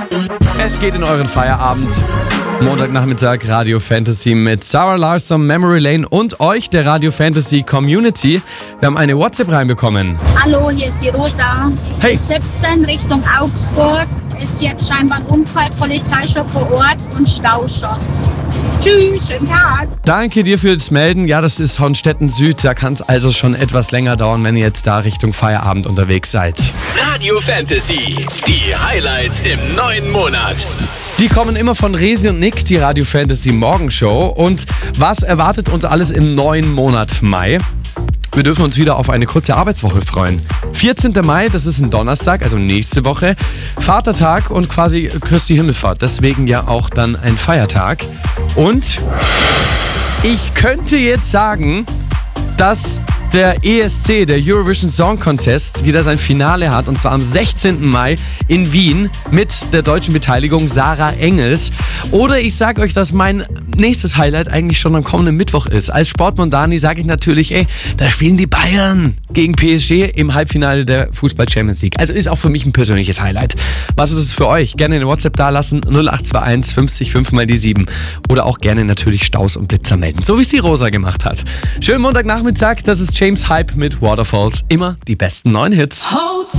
Es geht in euren Feierabend. Montagnachmittag Radio Fantasy mit Sarah Larsson, Memory Lane und euch, der Radio Fantasy Community. Wir haben eine WhatsApp reinbekommen. Hallo, hier ist die Rosa. Hey. 17 Richtung Augsburg. Ist jetzt scheinbar ein Unfall, Polizei schon vor Ort und Stau schon. Tschüss, schönen Tag. Danke dir fürs Melden. Ja, das ist Hornstetten Süd. Da kann es also schon etwas länger dauern, wenn ihr jetzt da Richtung Feierabend unterwegs seid. Radio Fantasy, die Highlights im neuen Monat. Die kommen immer von Resi und Nick, die Radio Fantasy Morgenshow. Und was erwartet uns alles im neuen Monat Mai? Wir dürfen uns wieder auf eine kurze Arbeitswoche freuen. 14. Mai, das ist ein Donnerstag, also nächste Woche. Vatertag und quasi Christi Himmelfahrt. Deswegen ja auch dann ein Feiertag. Und ich könnte jetzt sagen, dass der ESC, der Eurovision Song Contest, wieder sein Finale hat. Und zwar am 16. Mai in Wien mit der deutschen Beteiligung Sarah Engels. Oder ich sage euch, dass mein nächstes Highlight eigentlich schon am kommenden Mittwoch ist. Als Sportmondani sage ich natürlich, da spielen die Bayern gegen PSG im Halbfinale der Fußball-Champions League. Also ist auch für mich ein persönliches Highlight. Was ist es für euch? Gerne eine WhatsApp dalassen, 0821 50 5 mal die 7. Oder auch gerne natürlich Staus und Blitzer melden, so wie es die Rosa gemacht hat. Schönen Montagnachmittag, das ist James Hype mit Waterfalls. Immer die besten neuen Hits.